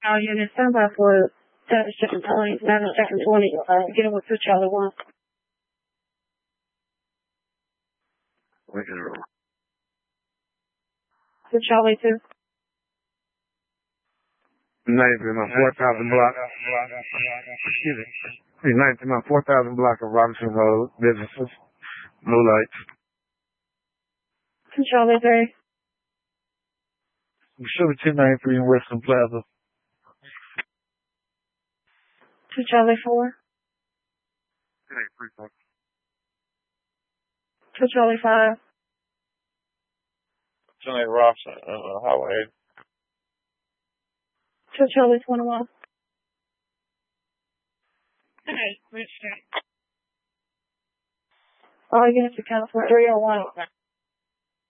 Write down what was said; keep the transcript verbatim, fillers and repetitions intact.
All units, stand by for seven second twenty, nine second twenty, uh, get in with two Charlie one. Two Charlie two. nineteen on four thousand block. Excuse me. nineteen on four thousand block of Robinson Road, businesses, blue lights. Two Charlie three. Sugar two ninety-three in Western Plaza. Two Charlie four. Two Charlie five. Johnny Robson, uh, Highway. Two Charlie twenty-one. All units to California three oh one.